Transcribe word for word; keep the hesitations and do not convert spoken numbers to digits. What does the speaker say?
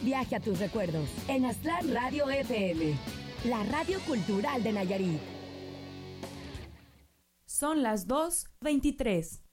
viaje a tus recuerdos en Aztlán Radio F M, la radio cultural de Nayarit. Son las dos veintitrés.